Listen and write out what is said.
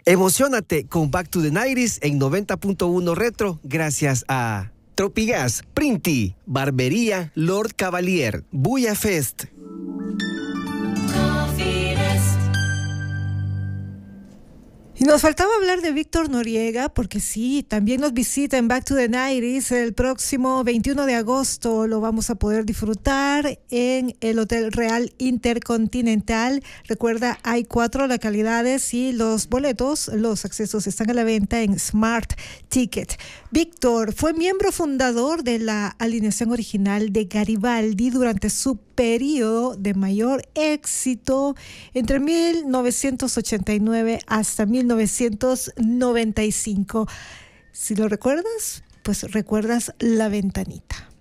Emociónate con Back to the 90s en 90.1 Retro gracias a Tropigas, Printi, Barbería Lord Cavalier, Buya Fest. Y nos faltaba hablar de Víctor Noriega, porque sí, también nos visita en Back to the 90s el próximo 21 de agosto. Lo vamos a poder disfrutar en el Hotel Real Intercontinental. Recuerda, hay 4 localidades y los boletos, los accesos están a la venta en Smart Ticket. Víctor fue miembro fundador de la alineación original de Garibaldi durante su periodo de mayor éxito entre 1989 hasta 1995. Si lo recuerdas, pues recuerdas La Ventanita.